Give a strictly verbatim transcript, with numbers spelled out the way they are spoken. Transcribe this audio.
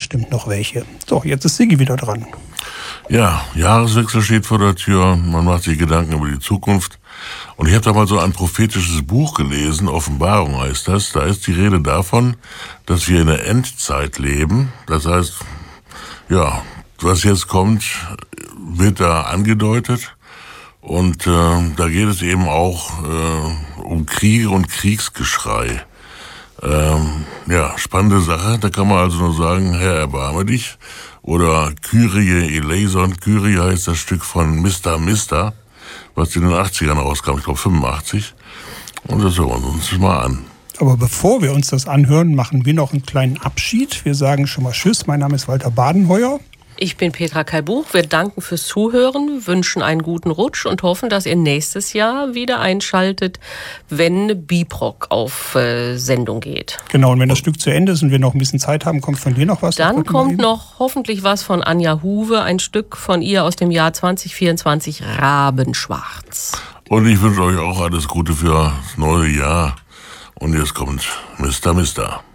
bestimmt noch welche. So, jetzt ist Siggi wieder dran. Ja, Jahreswechsel steht vor der Tür, man macht sich Gedanken über die Zukunft. Und ich habe da mal so ein prophetisches Buch gelesen, Offenbarung heißt das. Da ist die Rede davon, dass wir in der Endzeit leben. Das heißt, ja, was jetzt kommt, wird da angedeutet. Und äh, da geht es eben auch äh, um Kriege und Kriegsgeschrei. Ähm, ja, spannende Sache. Da kann man also nur sagen, Herr, erbarme dich. Oder Kyrie eleison. Kyrie heißt das Stück von Mister Mister, was in den achtzigern rauskam, ich glaube fünfundachtzig. Und das hören wir uns mal an. Aber bevor wir uns das anhören, machen wir noch einen kleinen Abschied. Wir sagen schon mal Tschüss. Mein Name ist Walter Badenheuer. Ich bin Petra Kai-Buch. Wir danken fürs Zuhören, wünschen einen guten Rutsch und hoffen, dass ihr nächstes Jahr wieder einschaltet, wenn Bebrock auf äh, Sendung geht. Genau, und wenn das Stück zu Ende ist und wir noch ein bisschen Zeit haben, kommt von dir noch was? Dann kommt noch hoffentlich was von Anja Huwe, ein Stück von ihr aus dem Jahr zwanzig vierundzwanzig, Rabenschwarz. Und ich wünsche euch auch alles Gute für das neue Jahr. Und jetzt kommt Mister Mister.